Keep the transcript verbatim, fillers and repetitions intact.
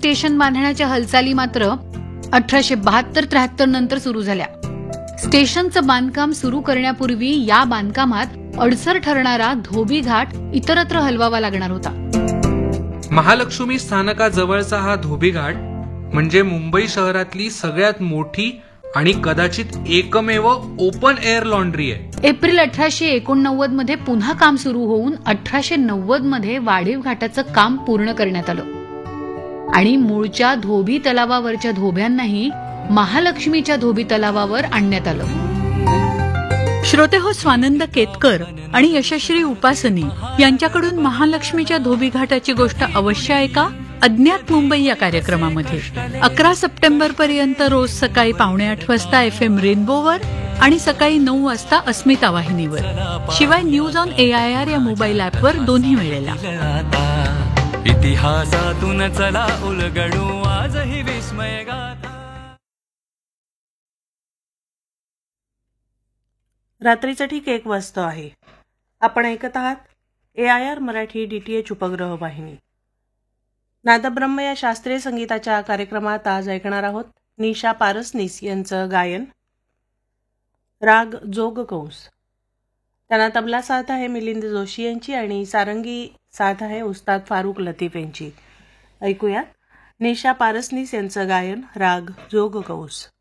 Station बांधण्याच्या हालचाली मात्र अठराशे बहात्तर त्र्याहत्तर नंतर सुरू झाल्या. स्टेशनचं बांधकाम सुरू करण्यापूर्वी या बांधकामात अडसर ठरणारा धोबी घाट इतरत्र हलवावा लागणार होता. महालक्ष्मी स्थानकाजवळचा हा धोबी घाट म्हणजे मुंबई शहरातली सगळ्यात मोठी आणि कदाचित एकमेव ओपन एअर लॉन्ड्री आहे. एप्रिल अठराशे एकोणनव्वद मध्ये पुन्हा काम सुरू होऊन अठराशे नव्वद मध्ये वाढीव घाटाचं काम पूर्ण करण्यात आलं आणि मूळच्या धोबी तलावावरच्या धोब्यांनाही महालक्ष्मीच्या धोबी तलावावर आणण्यात आलं. श्रोते हो, स्वानंद केतकर आणि यशश्री उपासनी यांच्याकडून महालक्ष्मीच्या धोबी घाटाची गोष्ट अवश्य ऐका अज्ञात मुंबई या कार्यक्रमामध्ये. अकरा सप्टेंबर पर्यंत रोज सकाळी पावणे आठ वाजता एफ एम रेनबोवर आणि सकाळी नऊ वाजता अस्मिता वाहिनीवर. शिवाय news on A I R या मोबाईल ऍपवर दोन्ही वेळेला. इतिहासातून चला उलगडू आजही विस्मय गाथा. रात्रीचं ठीक एक वाजता आहे. आपण ऐकत आहात ए आय आर मराठी डीटीएच उपग्रह वाहिनी. नादब्रह्म या शास्त्रीय संगीताच्या कार्यक्रमात आज ऐकणार आहोत निशा पारसनीस यांचं गायन राग जोगकंस. त्यांना तबला साथ आहे मिलिंद जोशी यांची आणि सारंगी साथ आहे उस्ताद फारुख लतीफ यांची. ऐकूयात निशा पारसनीस यांचं गायन राग जोगकंस.